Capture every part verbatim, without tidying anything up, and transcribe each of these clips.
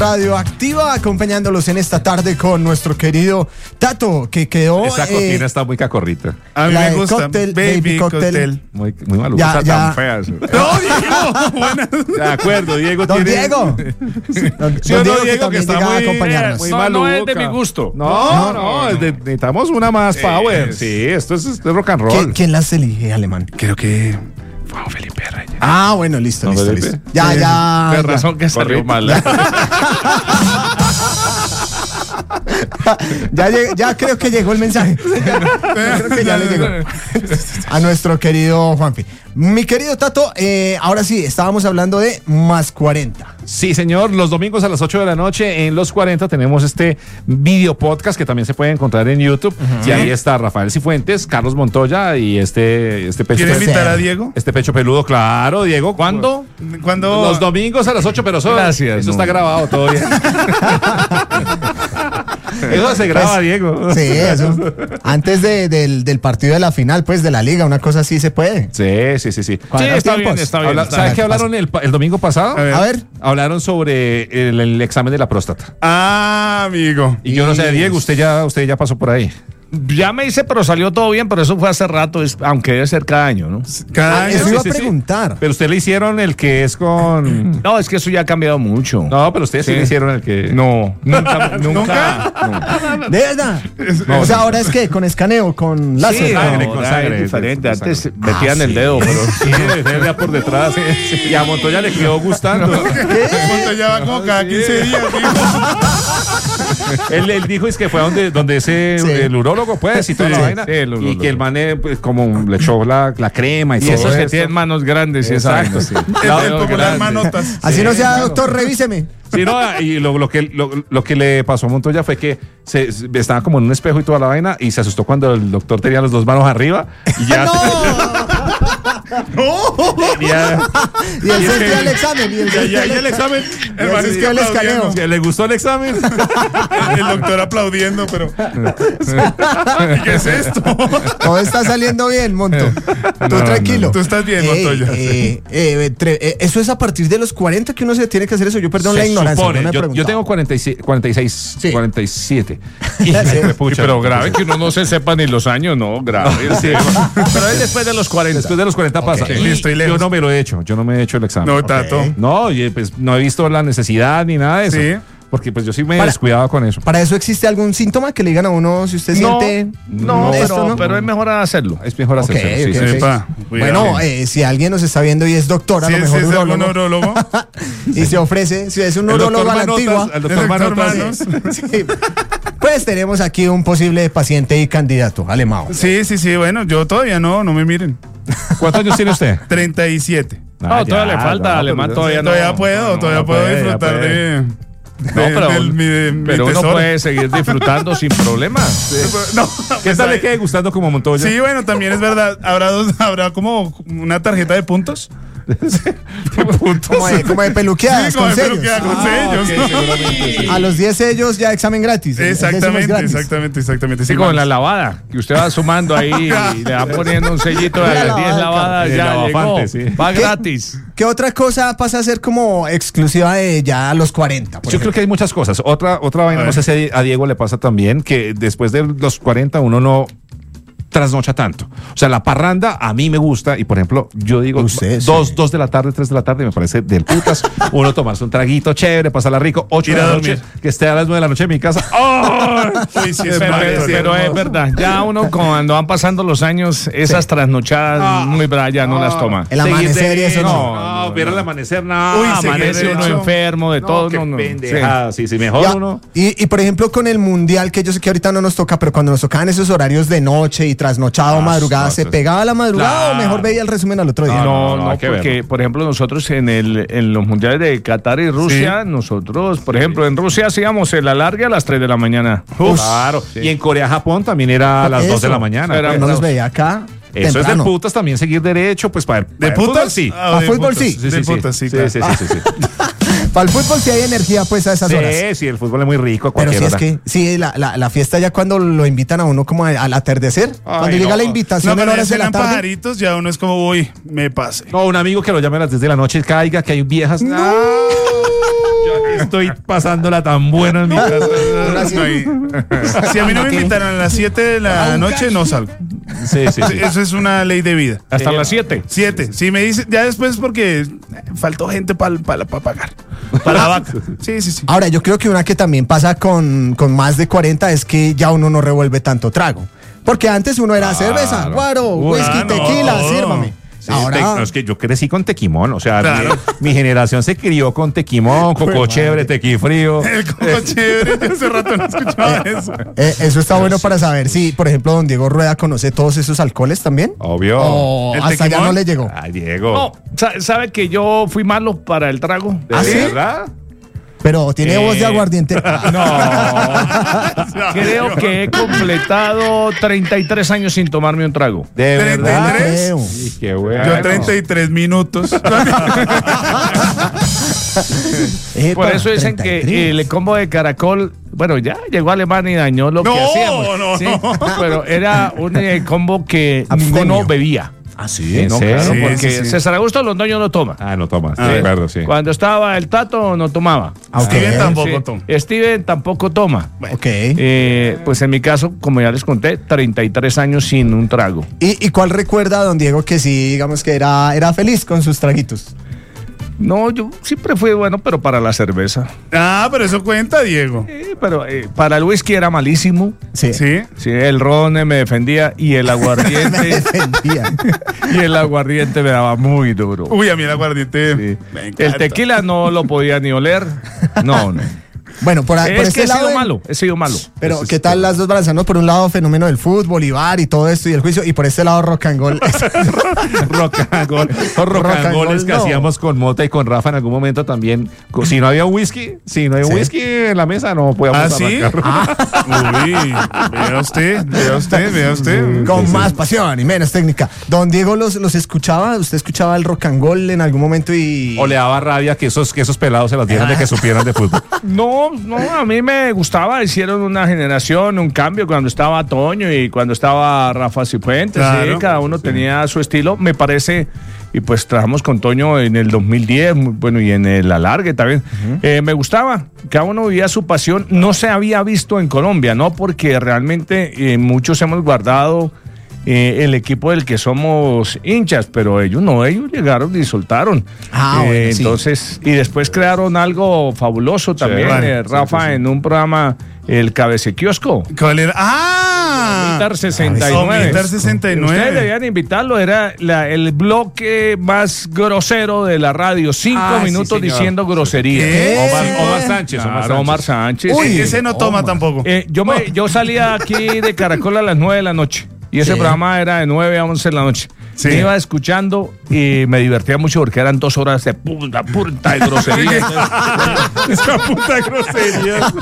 Radioactiva, acompañándolos en esta tarde con nuestro querido Tato, que quedó... Esta eh, cocina está muy cacorrita. A mí la me de gusta. cóctel, Baby, baby cóctel. cóctel. Muy, muy maluco. Ya, Está ya. tan fea eso. No, Diego. Buenas. De acuerdo, Diego Don tiene... Diego. Don, ¿Sí o no, don Diego, que Diego, que también está llega a muy- acompañarnos. muy No, maluca. no es de mi gusto. No, no, no, es de- necesitamos una más power. Sí, esto es, esto es rock and roll. ¿Quién, quién las elige, Alemán? Creo que Juan Felipe Reyes. Ah, bueno, listo, ¿No, listo, Felipe? listo. Ya, Sí, ya. De ya. razón que salió mal. Ya, lleg- ya creo que llegó el mensaje. Creo que ya le llegó a nuestro querido Juanpi. Mi querido Tato, eh, ahora sí, estábamos hablando de más cuarenta. Sí, señor. Los domingos a las ocho de la noche en Los cuarenta tenemos este video podcast que también se puede encontrar en YouTube. Y ahí está Rafael Cifuentes, Carlos Montoya y este, este pecho ¿Quiere peludo. invitar a Diego? Este pecho peludo, claro, Diego. ¿Cuándo? Cuando Los domingos a las ocho, pero eso, Gracias, eso no. está grabado todo bien. Eso se graba, Pues, Diego. Sí, eso. Antes de- del, del partido de la final, pues, de la liga, una cosa así se puede. Sí, sí, sí, sí. Sí, Cuadrar está tiempos. bien, está bien. Habla- está ¿Sabes bien. qué hablaron el, pa- el domingo pasado? A ver. A ver, Hablaron sobre el, el examen de la próstata. Ah, amigo. Y yo no sé, Diego, usted ya, usted ya pasó por ahí. Ya me hice, pero salió todo bien, pero eso fue hace rato, es- aunque debe ser cada año, ¿no? Cada año. eso sí, iba a sí, sí. preguntar. Pero usted le hicieron el que es con... No, es que eso ya ha cambiado mucho. No, pero ustedes sí, Sí. le hicieron el que... No, nunca, nunca. no. ¿De verdad? No, o sea, no. ahora es que con escaneo, con láser. Sí, sangre, no, con ahora sangre, es diferente. con Antes sangre. metían Ah, el sí. dedo, pero Sí, debe ser ya por detrás. Y a Montoya le quedó gustando. Cuando ya va como cada quince días, él, él dijo es que fue donde, donde ese Sí. el urólogo, pues, y toda Sí, la sí, vaina. sí, el y urólogo. que el man eh, pues, como le echó la, la crema y, y todo esos que esto. tienen manos grandes y esa Exacto, vaina, sí. sí. El, el Dedos popular grandes. manotas. Así no sea, doctor, revíseme. Sí, no, y lo, lo que, lo, lo que le pasó a Montoya fue que se, se- estaba como en un espejo y toda la vaina y se asustó cuando el doctor tenía las dos manos arriba y ya... y ya- Y él se dio el examen. Y él ya- ya- ya el examen. Y él se dio el escaneo. ¿Le gustó el examen? El doctor aplaudiendo, pero. ¿Qué es esto? Todo está saliendo bien, Monto. Tú No, tranquilo. no. Tú estás bien, Ey, Montoya. eh, eh, tre- eh, eso es a partir de los cuarenta que uno se tiene que hacer eso. Yo perdón la Se ignorancia. supone. no me he yo, yo preguntado. tengo cuarenta y seis, cuarenta y seis Sí. cuarenta y siete. Y, Sí. pucha, Pero grave que uno no se sepa ni los años, no, grave. Sí. Pero es después de los cuarenta. Después de los cuarenta pasa. Ok, Y listo, y yo lejos. no me lo he hecho. Yo no me he hecho el examen. No, Tato. No, y, pues no he visto la necesidad ni nada de eso. Sí. Porque pues yo sí me he Para- descuidado con eso. ¿Para eso existe algún síntoma que le digan a uno si usted No, siente no, esto, pero, no? pero es mejor hacerlo. Es mejor Ok, hacerlo. sí, ok, sí, ok. sí. Epa, cuidado. Bueno, eh, si alguien nos está viendo y es doctor, a Si lo es, mejor si es algún urólogo, neurólogo. y se ofrece, si es un El urólogo doctor a la Manotas, antigua, el El doctor doctor Manotas. Manos. sí, pues tenemos aquí un posible paciente y candidato, Alemão. Sí, sí, sí. Bueno, yo todavía no, no me miren. ¿Cuántos años tiene usted? treinta y siete. No, todavía le falta, no, Alemán, pero- todavía no. Todavía puedo, no, todavía no puedo puede, ya disfrutar puede. de. No, de- pero, del- mi- de- mi pero uno tesoro. puede seguir disfrutando sin problemas. No, ¿Qué pues tal le ahí- quede gustando como Montoya? Sí, bueno, también es verdad. Habrá dos, habrá como una tarjeta de puntos. Como de, como de peluqueadas Sí, como con de sellos. peluqueada con Ah, sellos, ok, ¿no? seguramente, sí. A los diez sellos ya examen gratis. el- el décimo es Exactamente, gratis. exactamente, exactamente. Sí, Sí, como en la manos. lavada, que usted va sumando ahí y le va poniendo un sellito de La las diez lavada, lavadas, el ya lavafante, llegó, sí. va ¿Qué? gratis. ¿Qué otra cosa pasa a ser como exclusiva de ya a los cuarenta? por Yo creo que hay muchas cosas. Otra, otra vaina, A no ver. sé si a Diego le pasa también, que después de los cuarenta uno no trasnocha tanto. O sea, la parranda a mí me gusta y, por ejemplo, yo digo Usted, dos, sí. dos de la tarde, tres de la tarde me parece del putas. Uno tomarse un traguito chévere, pasarla rico, ocho Ir de a la noche, dormir. que esté a las nueve de la noche en mi casa. ¡Oh! Uy, sí, Pero, es pero- verdad, sí, pero es hermoso. verdad, ya uno cuando van pasando los años, esas trasnochadas Ah. muy bravas ya no Ah. las toma. El amanecer y eso no. No, no, ver el amanecer, no. Uy, Ah, seguir amanece uno derecho. enfermo de No, todo. qué no, no. pendejada. Sí, sí, mejor Ya, uno. y, y por ejemplo con el mundial, que yo sé que ahorita no nos toca, pero cuando nos tocaban esos horarios de noche y trasnochado, Ah, madrugada, no, ¿se eso es- pegaba la madrugada Claro. o mejor veía el resumen al otro día? No, No, no, no, hay que porque, verlo. por ejemplo, nosotros en el en los mundiales de Qatar y Rusia, nosotros, por ejemplo, en Rusia hacíamos el alargue a las tres de la mañana. Claro. Y en Corea, Japón también era a las Eso. dos de la mañana. Era- pues. No los veía acá. Eso es de temprano. putas también seguir derecho, pues para el, ¿De para el putas? fútbol, sí. Ah, ¿Pa' de fútbol putas. sí? Sí, De sí, sí. putas, sí, Sí, claro. sí, sí, sí, sí. Para el fútbol sí hay energía pues a esas horas. Sí, sí, el fútbol es muy rico a Pero cualquier sí es hora. que, sí, la, la, la fiesta ya cuando lo invitan a uno como a- al atardecer, cuando llega no. la No, invitación a pero ya horas de la suenan tarde. pajaritos, ya uno es como, uy, me pase. No, un amigo que lo llame a las diez de la noche, caiga, que hay viejas. No. estoy pasándola tan buena en mi casa. No hay- Si a mí no me invitaron a las siete de la noche, no salgo. Sí, sí, sí. Eso es una ley de vida. Hasta las siete. Siete. Si me dice, ya después porque eh, faltó gente para pagar. Para la vaca. Sí, sí, sí. Ahora, yo creo que una que también pasa con, con más de cuarenta es que ya uno no revuelve tanto trago. Porque antes uno era cerveza, guaro, whisky, Ah, no. tequila, sírvame. Sí, Ahora, te- no, es que yo crecí con tequimón, o sea, Claro. mi, mi generación se crió con tequimón, coco chévere, tequifrío. El coco chévere, yo hace rato no escuchaba eso. eh, eso está bueno para saber si, por ejemplo, don Diego Rueda conoce todos esos alcoholes también. Obvio. O ¿El hasta allá tequimón? no le llegó. Ay, Diego. No, sa- ¿sabe que yo fui malo para el trago? ¿De ¿Ah, sí? verdad? Pero tiene Eh, voz de aguardiente. No. Creo que he completado treinta y tres años sin tomarme un trago. ¿De verdad? treinta y tres. Creo. Sí, qué bueno. Yo treinta y tres minutos. Epa, Por eso dicen treinta y tres. que el combo de Caracol, bueno, ya llegó a Alemania y dañó lo No, que hacíamos. no, ¿sí? no. Pero era un eh, combo que Abstemio. ninguno bebía. Ah, sí. ¿En No, serio? claro, Sí, porque sí, sí. César Augusto Londoño no toma. Ah, no tomas. Ah, De acuerdo, sí. Cuando estaba el Tato, no tomaba. Ah, ok. Steven tampoco Sí. toma. Steven tampoco toma. Ok. Eh, pues en mi caso, como ya les conté, treinta y tres años sin un trago. ¿Y, ¿Y cuál recuerda, don Diego, que sí, digamos que era, era feliz con sus traguitos? No, yo siempre fui bueno, pero para la cerveza. Ah, pero eso cuenta, Diego. Eh, pero eh, para el whisky era malísimo. Sí. Sí. Sí, el ron eh, me defendía y el Me aguardiente defendía. y el aguardiente me daba muy duro. Uy, a mí el aguardiente. Sí. me encanta. El tequila no lo podía ni oler. No, no. Bueno, por, ahí- por Es este que he lado. sido del- malo, he sido malo. Pero, Eso es ¿qué tal todo. las dos balanzas? ¿No? Por un lado, fenómeno del fútbol y bar y todo esto y el juicio. Y por este lado, rock and roll. Rock and roll. Los rock Rock and and rolls roll, que no. hacíamos con Mota y con Rafa en algún momento también. Co- Si no había whisky, si no había Sí. whisky en la mesa, no podíamos ¿Ah, sí? arrancar. Uy, vea usted, vea usted, vea usted. Con más pasión y menos técnica. Don Diego los, los escuchaba. ¿Usted escuchaba el rock and roll en algún momento y. O le daba rabia que esos, que esos pelados se las dieran de que supieran de fútbol. No, no, a mí me gustaba. Hicieron una generación, un cambio cuando estaba Toño y cuando estaba Rafa Cifuentes. Claro. Sí, cada uno tenía su estilo, me parece. Y pues trabajamos con Toño en el dos mil diez, muy bueno, y en el alargue también. Eh, me gustaba, cada uno vivía su pasión. No se había visto en Colombia, ¿no? Porque realmente eh, muchos hemos guardado eh, el equipo del que somos hinchas, pero ellos no, ellos llegaron y soltaron. Ah, Eh, bueno, sí. Entonces, y después crearon algo fabuloso también, vale. eh, Rafa, en un programa, el Cabecequiosco. ¿Cuál era? ¡Ah! Militar sesenta y nueve. Militar sesenta y nueve. Ustedes debían invitarlo, era la- el bloque más grosero de la radio, cinco Ah, sí, minutos señor. diciendo groserías. ¿Qué? Omar, Sí. Omar Sánchez. Omar Claro, Sánchez. Omar Sánchez. Uy. E- Ese no toma tampoco. Eh, yo, me, yo salía aquí de Caracol a las nueve de la noche. Y ese Sí. programa era de nueve a once de la noche. Sí. Me iba escuchando y me divertía mucho porque eran dos horas de punta, punta de grosería. Esa puta grosería.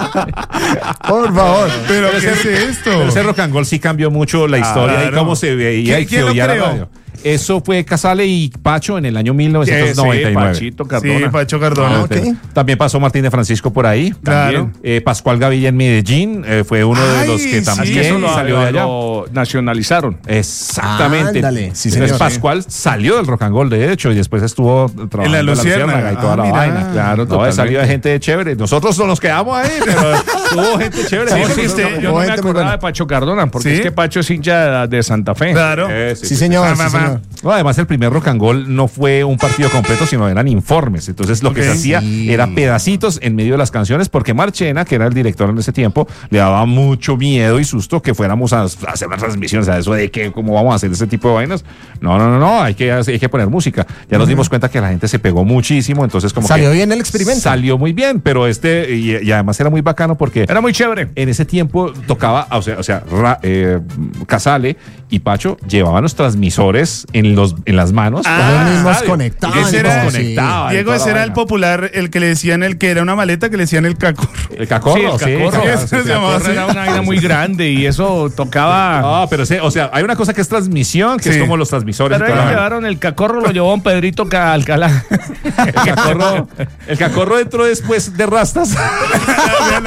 Por favor. Pero, Pero ¿qué ese- es esto? Pero ese rock and roll sí cambió mucho la historia claro. y cómo se veía ¿Quién- y se quién lo oía la creó? radio. Eso fue Casale y Pacho en el año mil novecientos noventa y nueve. Sí, Pachito Cardona. Sí, Pacho Cardona. Ah, ok. También pasó Martín de Francisco por ahí. Claro. También. Eh, Pascual Gavilla en Medellín eh, fue uno de Ay, los que sí. también Es que Eso lo, salió de allá. lo nacionalizaron. Exactamente. Ándale, sí, Entonces señor. Pascual salió del rock and roll, de hecho, y después estuvo trabajando En la Luciérnaga. y toda Ah, la mira. vaina. Claro, No, totalmente. salió de gente chévere. Nosotros no nos quedamos ahí, pero tuvo gente chévere. Sí, Nosotros sí, no- usted- Yo no me Gente muy acordaba buena. de Pacho Cardona, porque ¿Sí? es que Pacho es hincha de Santa Fe. Claro. Eh, Sí, señor. Va, Sí, va, va. señor. No, además el primer rock and roll no fue un partido completo, sino eran informes. Entonces lo que Ok. se hacía Sí. era pedacitos en medio de las canciones, porque Marchena, que era el director en ese tiempo, le daba mucho miedo y susto que fuéramos a, a hacer las transmisiones, a eso de que cómo vamos a hacer ese tipo de vainas. No, no, no, no, hay que, hay que poner música. Ya nos dimos cuenta que la gente se pegó muchísimo, entonces como Salió que bien el experimento. Salió muy bien, pero este, y, y además era muy bacano porque Era muy chévere. en ese tiempo tocaba, o sea, o sea Ra- eh, Casale y Pacho llevaban los transmisores en, los, en las manos. Ah, como en el Ellos mismos estadio. conectaban. Ese y era- todo, sí. conectaban. Diego, toda ese la era el vaina. popular, el que le decían el que era una maleta, que le decían el cacorro. El cacorro, Sí, sí. el cacorro. claro, Sí, sí, se sí. llamaba así. Era una vaina muy grande y eso tocaba. No, pero sí, o sea, hay una cosa que es transmisión, que Sí. es como los transmisores. Pero y toda ellos la vaina. llevaron el cacorro, lo llevó un Pedrito Ca- Alcalá. El cacorro, el cacorro entró después de rastas.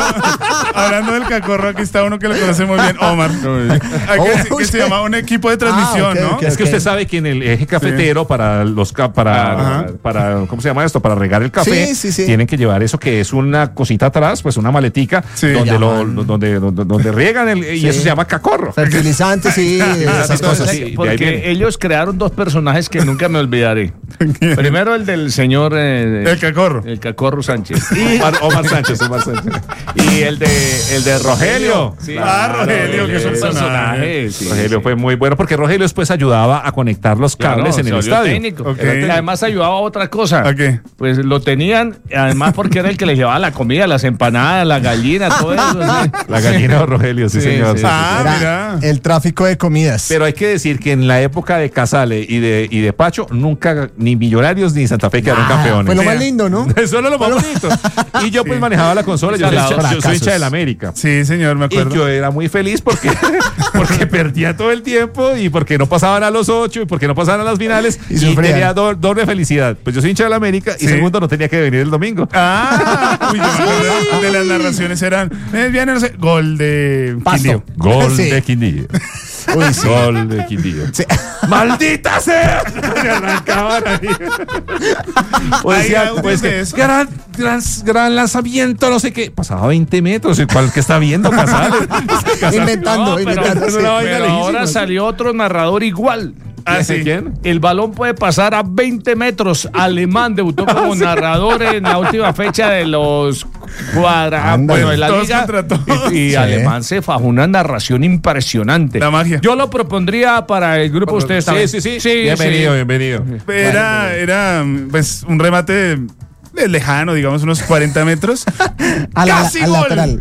hablando del cacorro, aquí está uno que lo conoce muy bien, Omar. Hay que decir que se llama un equipo de transmisión, Ah, ok, ¿no? ok. Es que usted sabe que en el eje cafetero para los ca- para, Ajá. para ¿cómo se llama esto? Para regar el café, Sí, sí, sí. tienen que llevar eso que es una cosita atrás, pues una maletica Sí. donde lo Llaman. donde, donde donde riegan el, y Sí. eso se llama cacorro. Fertilizantes, sí, esas cosas. Sí, de ahí Porque viene. ellos crearon dos personajes que nunca me olvidaré. Primero el del señor eh, El cacorro. el Cacorro Sánchez. Y, Omar, Omar Sánchez, Omar Sánchez. y el de el de Rogelio. Sí, Ah, Rogelio, que es un personaje. sí, Rogelio sí. fue muy bueno porque Rogelio después ayudaba a conectar los Claro, cables en se el volvió estadio. técnico. Ok. Era- Además ayudaba a otra cosa. ¿A qué? Pues lo tenían, además porque era el que le llevaba la comida, las empanadas, la gallina, todo eso. sí. La gallina de Rogelio, sí, Sí, señor. sí. sí, sí. Ah, Era mira. el tráfico de comidas. Pero hay que decir que en la época de Casale y de, y de Pacho, nunca ni Millonarios ni Santa Fe quedaron Ah, campeones. Fue lo más Vea. lindo, ¿no? Eso era lo más bonito. Y yo pues manejaba la consola, yo soy, Salados. hincha, yo soy Fracasos. hincha del América. Sí, señor, me Y acuerdo. yo era muy feliz porque, porque perdía todo el tiempo y porque no pasaban a los ocho y porque no pasaban a las finales Y y, sufrían. tenía do- doble felicidad. Pues yo soy hincha del América y Sí. segundo no tenía que venir el domingo. Ah, uy, yo me acuerdo de las narraciones eran, eh, viene, no sé, gol de Pasto. Quindío. Gol Sí. de Quindío. Uy, sí. Gol de Quindío. Sí. ¡Maldita sea! Me arrancaban ahí. O Ay, decía, audios pues, de que eso. gran, gran, gran lanzamiento, no sé qué. Pasaba veinte metros. ¿Cuál que está viendo Casales? Casales. Inventando, No, pero- inventando. pero sí. una vaina Pero lejísima, ahora sí. salió otro narrador igual. Ah, sí. ¿Quién? El balón puede pasar a veinte metros. Alemán debutó como narrador en la última fecha de los cuadra. Ándale. Bueno, en la Todos liga. contra todos. Y, y Sí. Alemán se fajó una narración impresionante. La magia. Yo lo propondría para el grupo de ustedes Sí, también. sí, sí. Bienvenido, bienvenido. Era, era pues, un remate eh, lejano, digamos, unos cuarenta metros. A la- ¡Casi al gol! lateral.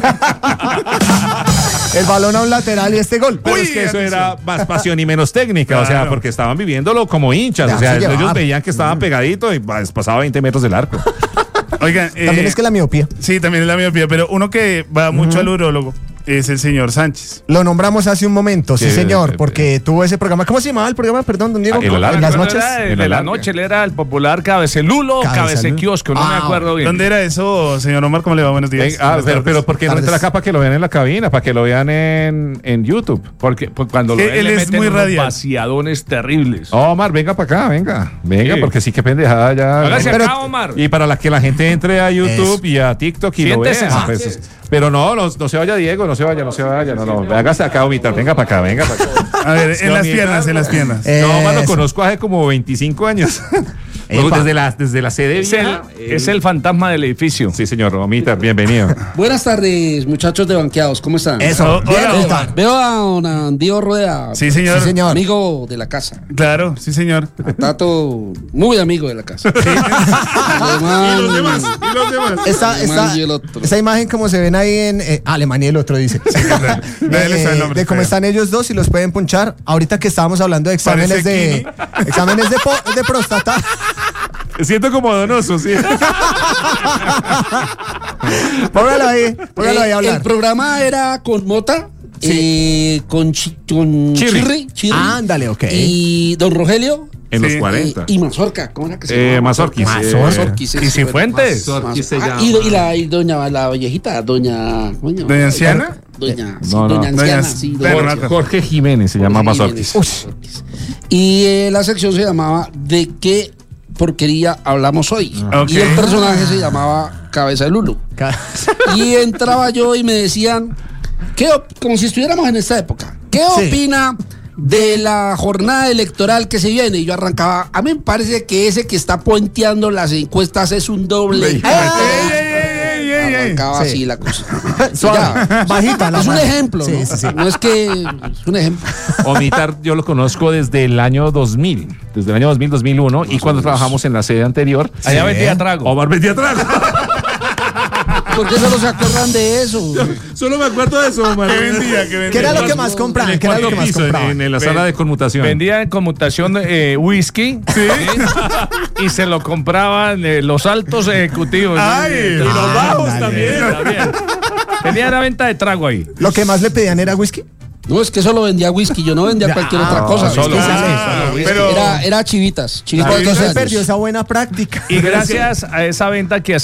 El balón a un lateral y este gol. Pero Uy, es que eso atención. era más pasión y menos técnica, o sea, Claro. porque estaban viviéndolo como hinchas, Ya, o sea, se ellos llevaba. veían que estaban pegaditos y pues, pasaba veinte metros del arco. Oigan, eh, También es que la miopía. sí, también es la miopía, pero uno que va mucho al urólogo es el señor Sánchez. Lo nombramos hace un momento, sí, Sí, señor, eh, porque tuvo ese programa. ¿Cómo se llamaba el programa? Perdón, don Diego. Ah, el alargue. En las No, noches. era de, En de el la alargue. noche, él era el popular cabecelulo o Cabecelulo. cabecequiosco, no me Ah, acuerdo bien. ¿Dónde era eso, señor Omar? ¿Cómo le va? Buenos días. Ven, ah, Buenas pero, tardes. pero ¿por qué no Tardes. entra acá para que lo vean en la cabina, para que lo vean en, en YouTube? Porque pues, cuando lo Que ven, él le es meten muy unos radial. vaciadones terribles. Omar, venga para acá, venga. Venga, Sí. porque sí que pendejada ya. Hágase pero- acá, Omar. Y para la que la gente entre a YouTube Eso. y a TikTok y lo Siéntese. vea. Ah, pues, pero no, no, no se vaya Diego, no se vaya, no se vaya, no, no. Hágase acá, Omita, venga para acá, venga para acá. A ver, Sí, en las Omita. piernas, en las piernas. Eh, No, Omar lo Eso. conozco hace como veinticinco años. Epa. desde, la, desde la sede Es el, vieja. es el fantasma del edificio. Sí, señor, Omita, bienvenido. Buenas tardes, muchachos de Banqueados, ¿cómo están? Eso. Hola, Bien, Omar. está. Veo a don Andío Rueda, Sí, señor. Sí, señor. amigo de la casa. Claro, sí, señor. A Tato, muy amigo de la casa. Alemán, ¿Y los demás? ¿Y los demás? Esa, Alemán esa, y el otro. esa imagen como se ven ahí en eh, Alemania y el otro dice. Nadie le sabe el nombre, de cómo feo. están ellos dos y los pueden punchar. Ahorita que estábamos hablando de exámenes de Parece exámenes de, po- de próstata. Siento como donoso, sí. Póngalo ahí, póngalo ahí a Eh, hablar. el programa era con Mota, eh, con, Chi- con Chirri. Chirri, Chirri, Ándale, ok. y don Rogelio En Sí. los cuarenta. eh, y Mazorca, ¿cómo era que se Eh, llamaba? Mazorquis. Mazorquis. eh, Mazorquis, sí, ¿Y sí, Cifuentes? Mazorquis. se Ah, llama. y, y la y doña, la viejita, doña... ¿cómo se llama? ¿Doña anciana? Doña, sí, No, no. doña anciana, Doña- sí. Bueno, doña- no, Jorge Jiménez se llama Jorge Mazorquis. Jiménez, Mazorquis. Y eh, la sección se llamaba ¿De qué porquería hablamos hoy? Ok. Y el personaje se llamaba Cabeza de Lulu. Ca- Y entraba yo y me decían, ¿qué op- como si estuviéramos en esta época, ¿qué Sí. opina de la jornada electoral que se viene? Y yo arrancaba, a mí me parece que ese que está puenteando las encuestas es un doble. ¡Ey, ey, ey, ey, ey! Arrancaba Sí. así la cosa. Suave, Ya. bajita la Es un mano. ejemplo, Sí, ¿no? sí, sí. No es que es un ejemplo. Omitar yo lo conozco desde el año dos mil, desde el año dos mil, dos mil uno, y cuando trabajamos en la sede anterior, Allá Sí. vendía trago. Omar vendía atrás. ¿Por qué solo se acuerdan de eso? Solo me acuerdo de eso, Omar. ¿Qué vendía? ¿Qué vendía? ¿Qué era lo que más compraban? En ¿Qué era lo que cuarto más piso, en, compraban? en la sala de conmutación. Vendía en conmutación eh, whisky ¿sí? y se lo compraban eh, los altos ejecutivos. Ay, ¿sí? y los bajos Sí, también. también. Tenía la venta de trago ahí. Lo que más le pedían era whisky. No, es que solo vendía whisky, yo no vendía Ya, cualquier ah, otra cosa. solo Es que whisky, Ah, solo whisky. pero Era, era chivitas, chivitas de Cuando doce se años. perdió esa buena práctica. Y gracias a esa venta que hacía,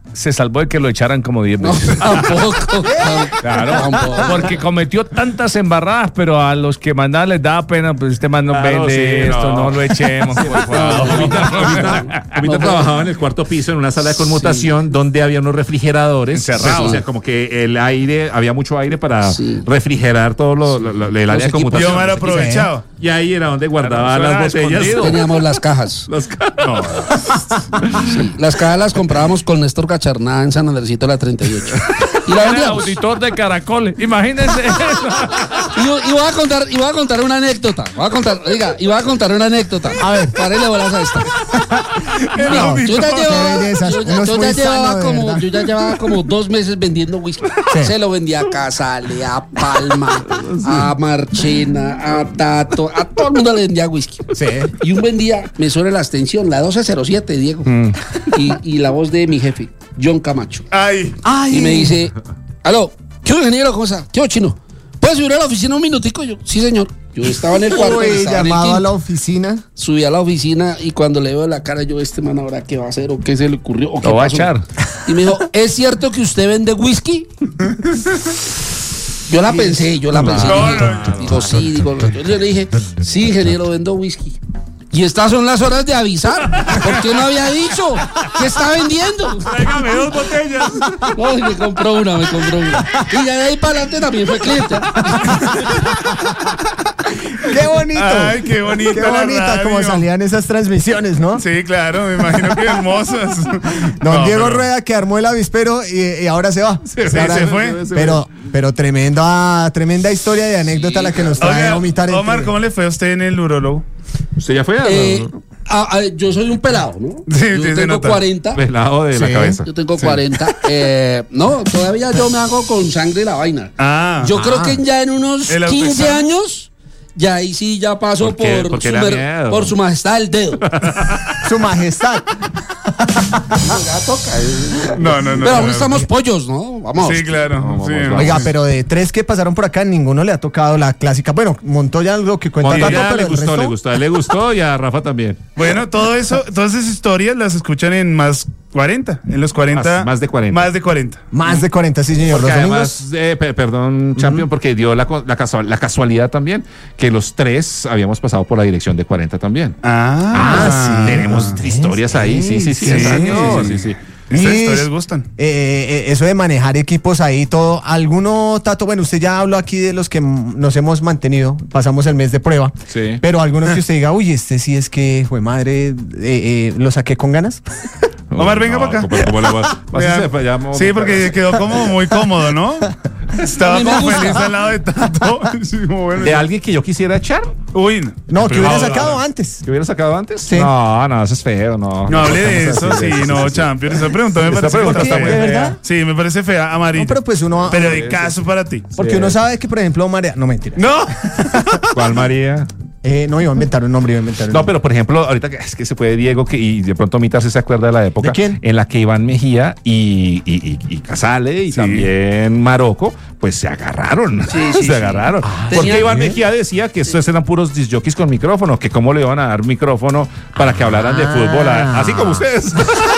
se salvó de que lo echaran como diez No, veces. tampoco. Claro, Tampoco. porque cometió tantas embarradas, pero a los que mandaban les daba pena, pues este man no Claro, vende sí, esto, no. no. lo echemos, por favor. Ahorita trabajaba en el cuarto piso en una sala de conmutación donde había unos refrigeradores Encerrados. o sea, como que el aire, había mucho aire para Sí. refrigerar todo lo, lo- lo- el área de equipos. conmutación. Yo me lo aprovechado. Y ahí era donde guardaba Claro, las eso era botellas. escondido. Teníamos las cajas. Los ca- Sí, las cajas las comprábamos con Néstor Cacharná en San Andresito de la treinta y ocho. Y la Era el vendíamos. auditor de Caracol. Imagínense eso. Y, y voy a contar, y voy a contar una anécdota. Voy a contar, oiga, y voy a contar una anécdota. A ver, párele bolas a esta. No, Yo ya qué llevaba, belleza. yo ya- Uno es yo muy ya llevaba sano, de como, verdad. yo ya llevaba como dos meses vendiendo whisky. Sí. Se lo vendía a Casale, a Palma, a Marchena, a Tato, a todo el mundo le vendía whisky. Sí. Y un buen día me suena la extensión, la doce cero siete, Diego. Y, y la voz de mi jefe, John Camacho. Ay. Y me dice, aló, ¿qué hubo, ingeniero? ¿Cómo está? ¿Qué hubo, chino? ¿Puedes subir a la oficina un minutico? Yo, sí, señor. Yo estaba en el cuarto, Uy, estaba en el llamado a la quinto. oficina. Subí a la oficina y cuando le veo la cara, yo, este man ahora qué va a hacer o qué se le ocurrió o qué Lo va a pasó? echar. Y me dijo, ¿es cierto que usted vende whisky? Yo la pensé, yo la pensé. No, Digo, no, no, digo, sí, digo, yo le dije, sí, ingeniero, vendo whisky. Y estas son las horas de avisar. ¿Por qué no había dicho? ¿Qué está vendiendo? Tráigame dos botellas. No, y me compró una, me compró una. Y ya de ahí para adelante también fue cliente. ¡Qué bonito! Ay, qué bonita ¡Qué la bonita radio. como salían esas transmisiones, ¿no? Sí, claro, me imagino que hermosas. Don No, Diego pero- Rueda que armó el avispero y, y ahora se va. Sí, Ahora- se fue. Pero, pero tremenda, tremenda historia de anécdota la que nos trae Oiga, Omitar. Omar, ¿cómo le fue a usted en el urólogo? ¿Usted ya fue? Eh, a- a- yo soy un pelado, ¿no? Sí, yo sí, se tengo nota. cuarenta. Pelado de la Sí. cabeza. Yo tengo cuarenta. Eh, no, todavía yo me hago con sangre la vaina. Ah. Yo creo que ya en unos ¿El quince autoexamen? años, ya ahí sí ya paso ¿Por qué? por, ¿Por qué su le da mer- miedo? por su majestad el dedo. Su majestad. Ya toca. eh. No, no, no. Pero aún no, estamos no. pollos, ¿no? Vamos. Sí, claro. Vamos, sí. vamos. Oiga, pero de tres que pasaron por acá, ninguno le ha tocado la clásica. Bueno, Montoya lo que cuenta Montoya Tato, pero le el gustó, resto- le gustó, a él le gustó y a Rafa también. Bueno, todo eso, todas esas historias las escuchan en más cuarenta. En los cuarenta. Más- más de cuarenta. Más de cuarenta. Más de cuarenta, sí, señor. Porque Los domingos. además, eh, pe- perdón, Champion, porque dio la, co- la, casual- la casualidad también que los tres habíamos pasado por la dirección de cuarenta también. Ah, sí. Tenemos historias ahí, sí, sí, sí. Sí, exacto, sí, sí, sí. Estas Y- historias gustan. Eh, eh, eso de manejar equipos ahí, todo. ¿Alguno, Tato? Bueno, usted ya habló aquí de los que m- nos hemos mantenido, pasamos el mes de prueba. Sí. Pero alguno que usted diga, uy, este sí es que, fue madre, eh, eh, lo saqué con ganas. Omar, venga para acá. ¿cómo- cómo le va? Vea. Pásese para allá, mo- Sí, porque quedó como muy cómodo, ¿no? Estaba A mí me como gusta. feliz al lado de tanto. Sí, como bueno. ¿De alguien que yo quisiera echar? Uy, no. No, que Pero hubiera habla, sacado habla. antes. ¿Que hubiera sacado antes? Sí. No, no, eso es feo, no. No hable de eso, estamos así, sí, no, Champion. Esa pregunta me Esta parece pregunta que está muy ¿De fea. verdad? Sí, me parece fea, amarilla. No, pero pues uno. Pero de caso para ti. Porque Sí. uno sabe que, por ejemplo, María. No, mentira. No. ¿Cuál María? Eh, no, iba a inventar un nombre, iba a inventar un No, nombre. pero por ejemplo, ahorita que es que se puede Diego que, y de pronto Mitar se acuerda de la época ¿De quién? en la que Iván Mejía y, y, y, y Casale y Sí. también Marocco, pues se agarraron. Sí, sí, se sí. agarraron. Porque Tenía- Iván Mejía decía que estos eran puros disjockeys con micrófono, que cómo le iban a dar micrófono para que hablaran de Ah. fútbol, a- así como ustedes.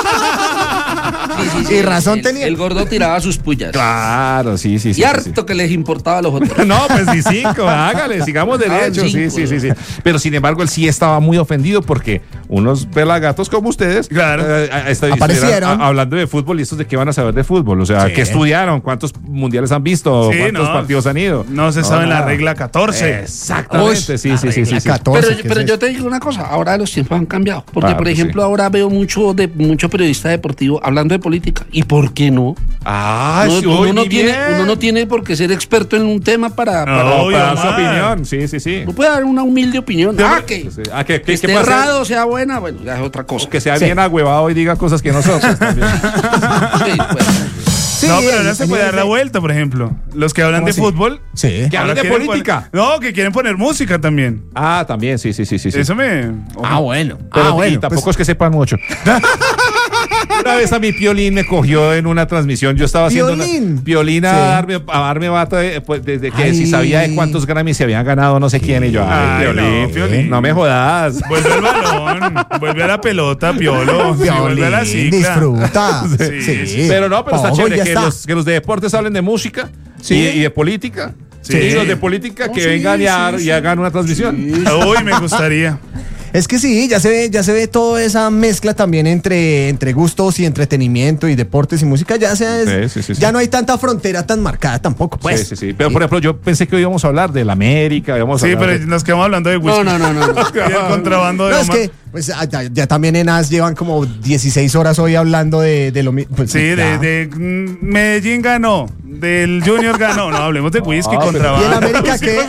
Sí, sí, sí, Y razón el- tenía. El gordo tiraba sus pullas. Claro, sí, sí, sí. Y sí, harto que les importaba a los otros. No, pues ni cinco, hágale, sigamos Ah, derecho, sí, cinco. sí, sí, sí. Pero sin embargo, él sí estaba muy ofendido porque unos pelagatos como ustedes Claro. eh, eh, esta- Aparecieron. estuvieran a- hablando de fútbol y estos de qué van a saber de fútbol. O sea, Sí. ¿qué estudiaron? ¿Cuántos mundiales han visto? Sí, ¿Cuántos no. partidos han ido? No se sabe la nada. regla catorce. Exactamente, Uy, sí, sí, sí, sí, regla sí. catorce. Pero, ¿qué pero es yo eso? te digo una cosa, ahora los tiempos han cambiado. Porque, Claro por que ejemplo, sí. ahora veo mucho de mucho periodista deportivo hablando de política. ¿Y por qué no? Ah, Uno, sí, uno uy, no muy tiene, bien. uno no tiene por qué ser experto en un tema para. No. para- Obvio, Para dar su Omar. opinión, sí, sí, sí. no puede dar una humilde opinión. Ah, que, Sí, sí. Ah, que, que que, esté que pase- errado, sea buena, bueno, ya es otra cosa. que sea Sí. bien agüevado y diga cosas que no son. pues, también. Sí, pues, Sí, No, pero en- ahora se en puede dar el- la vuelta, por ejemplo. Los que hablan ¿Cómo de así? fútbol. Sí. Que hablan ahora de quieren política. poner- no, que quieren poner música también. Ah, también, sí, sí, sí, sí, sí. Eso me. Ah, bueno. Pero ah, bueno. y tampoco pues- es que sepan mucho. Una vez a mi Piolín me cogió en una transmisión. Yo estaba haciendo ¿Piolín? una Piolín a Sí. darme, a darme bata de, pues, desde que Ay. si sabía de cuántos Grammys se habían ganado no sé quién. Y yo, ay, Ay, Piolín, no, Piolín. no me jodas. Vuelve al balón, vuelve a la pelota, Piolo. Sí, vuelve a la Violín, cicla. disfruta. Sí, Sí, sí. Pero no, pero está Ojo, chévere ya que está. los, que los de deportes hablen de música Sí. y, y de política. Sí. Y los de política que sí, vengan y, sí, ha- sí. y hagan una transmisión. Uy, me gustaría. Es que sí, ya se ve, ya se ve toda esa mezcla también entre, entre gustos y entretenimiento y deportes y música. Ya se Sí, sí, sí, sí. ya no hay tanta frontera tan marcada tampoco, pues. sí, sí, sí. Pero por ejemplo, yo pensé que hoy íbamos a hablar de la América, íbamos a Sí, hablar pero de- nos quedamos hablando de whisky. No, no, no, no. no. Y el contrabando de No, es Omar. que pues, ya, ya también en A S llevan como dieciséis horas hoy hablando de, de lo mismo. Pues, Sí, de, ya. de mm, Medellín ganó, del Junior ganó. No, hablemos de whisky, Ah, pero- contrabando. ¿Y el América qué?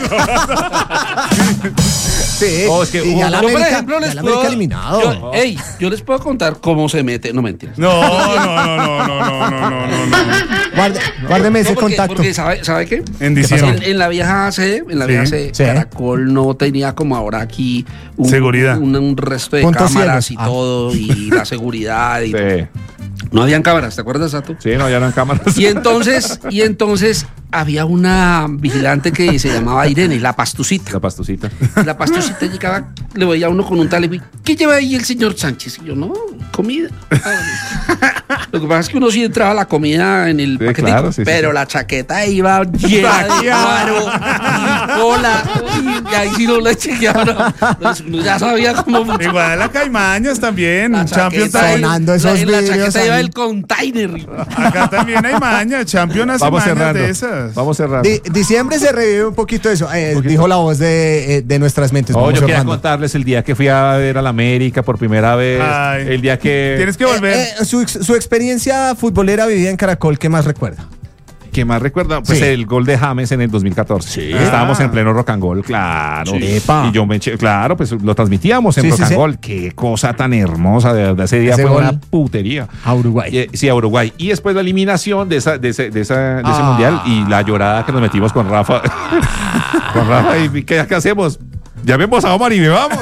Sí, Oh, es que y ya hubo- la Yo, por América, ejemplo, ya les la puedo. América eliminado. Yo, ey, yo les puedo contar cómo se mete. No mentiras. No, no, no, no, no, no, no, no, no, no. Guarde- guárdeme ese No, porque, contacto. porque ¿sabe, ¿sabe qué? En diciembre. En, en la vieja sede, en la Sí, vieja sede, sí. Caracol no tenía como ahora aquí un, Seguridad. un, un resto de Puntos cámaras ciegos. y Ah. todo, y la seguridad. Y Sí, No habían cámaras, ¿te acuerdas, Sato? sí, no, ya no en cámaras. Y entonces, y entonces había una vigilante que se llamaba Irene, la pastucita. La pastucita. La pastucita llegaba, le veía a uno con un teléfono y ¿qué lleva ahí el señor Sánchez? Y yo, no, comida. Ah, lo que pasa es que uno sí entraba a la comida en el Sí, paquetico, claro, sí, sí, pero sí. la chaqueta iba llena de guaro y cola, y ahí sí no le chequeaban. Entonces uno ya sabía cómo funcionaba. Igual la Caimañas también, La Champions chaqueta, Time. Sonando la- esos en la vidrios chaqueta iba ahí. el container. Acá también hay maña, Champions hace Vamos mañas cerrando. de esas. Vamos cerrando. Di- diciembre se revive un poquito eso, eh, dijo la voz de, eh, de nuestras mentes. Oh, Vamos yo quería cerrando. contarles el día que fui a ver a la América por primera vez. Ay. El día que. Tienes que volver. Eh, eh, su, su experiencia futbolera vivida en Caracol, ¿qué más recuerda? ¿Qué más recuerda? Pues Sí. el gol de James en el dos mil catorce. Estábamos Ah. en pleno rock and roll, claro. Sí. Epa. Y yo me eché, claro, pues lo transmitíamos en Sí, rock sí, and sí. roll. Qué cosa tan hermosa, de verdad. Ese día Ese fue gol. una putería. A Uruguay. Y, eh, sí, a Uruguay. Y después la eliminación de, esa, de, ese, de, esa, de ese Ah. mundial y la llorada que nos metimos con Rafa. con Rafa. ¿Y qué, qué hacemos? Llamemos a Omar y bebamos.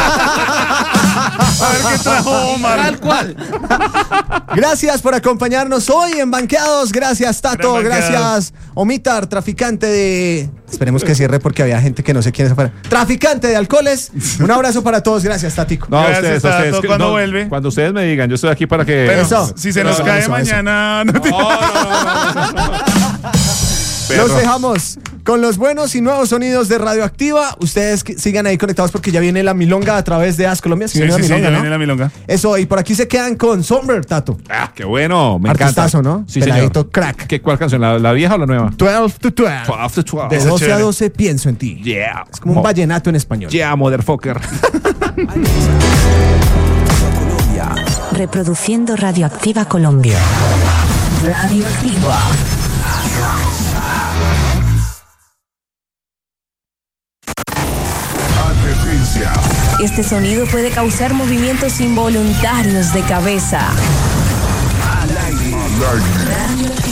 A ver qué trajo Omar. Tal cual. Gracias por acompañarnos hoy en Banqueados. Gracias, Tato. Gran Banqueados. Gracias, Omitar, traficante de. Esperemos que cierre porque había gente que no sé quién es afuera. Traficante de alcoholes. Un abrazo para todos. Gracias, Tatico. No, Gracias, ustedes, Tato. ustedes. ¿Cuándo no, vuelve? Cuando ustedes me digan, yo estoy aquí para que. Pero Eso. si se No, nos no, cae eso, mañana, no te- No, no, no, no, no. Los Perro. dejamos con los buenos y nuevos sonidos de Radioactiva. Ustedes que sigan ahí conectados porque ya viene la milonga a través de As Colombia. Sí, viene sí, la sí, milonga, ya ¿no? viene la milonga. Eso, y por aquí se quedan con Somber, Tato. Ah, qué bueno, me Artistazo, encanta. ¿no? Sí, Peladito señor. crack. ¿Qué, ¿Cuál canción? ¿La, la vieja o la nueva? doce to doce. twelve to De twelve. doce a chévere. doce pienso en ti. Yeah. Es como un vallenato en español. Yeah, motherfucker. Reproduciendo Radioactiva Colombia. Radioactiva. Este sonido puede causar movimientos involuntarios de cabeza. Radioactiva.